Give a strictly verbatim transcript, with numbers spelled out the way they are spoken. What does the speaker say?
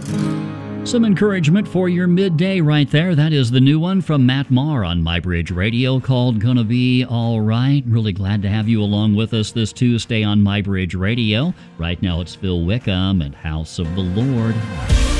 Some encouragement for your midday right there. That is the new one from Matt Maher on MyBridge Radio called Gonna Be Alright. Really glad to have you along with us this Tuesday on MyBridge Radio. Right now it's Phil Wickham and House of the Lord.